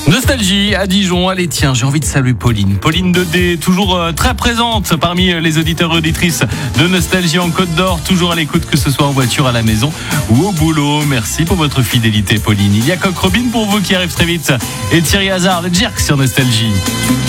Nostalgie à Dijon. Allez tiens, j'ai envie de saluer Pauline. Pauline de D, toujours très présente parmi les auditeurs et auditrices de Nostalgie en Côte d'Or, toujours à l'écoute, que ce soit en voiture, à la maison ou au boulot. Merci pour votre fidélité, Pauline. Il y a Coq Robin pour vous qui arrive très vite, et Thierry Hazard, le Jerk sur Nostalgie.